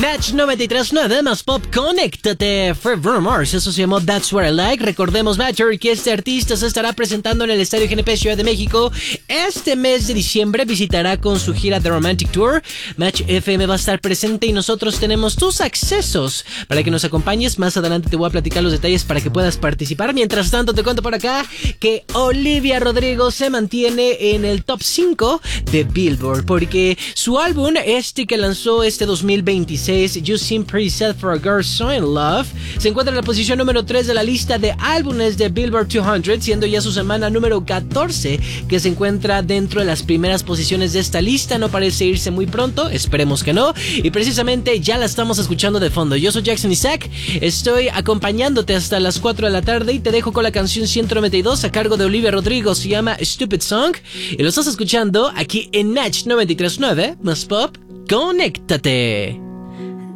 Natch 93.9 más pop, conéctate. Fue Bruno Mars, eso se llamó That's What I Like. Recordemos, Matcher, que este artista se estará presentando en el Estadio GNP Ciudad de México este mes de diciembre. Visitará con su gira The Romantic Tour. Match FM va a estar presente y nosotros tenemos tus accesos para que nos acompañes. Más adelante te voy a platicar los detalles para que puedas participar. Mientras tanto, te cuento por acá que Olivia Rodrigo se mantiene en el top 5 de Billboard, porque su álbum, que lanzó este 2026, You Seem Pretty Sad for a Girl So In Love, se encuentra en la posición número 3 de la lista de álbumes de Billboard 200, siendo ya su semana número 14 que se encuentra dentro de las primeras posiciones de esta lista. No parece irse muy pronto, esperemos que no, y precisamente ya la estamos escuchando de fondo. Yo soy Jackson Isaac, estoy acompañándote hasta las 4 de la tarde y te dejo con la canción 192 a cargo de Olivia Rodrigo, se llama Stupid Song, y lo estás escuchando aquí en Natch 93.9 más pop. ¡Conéctate!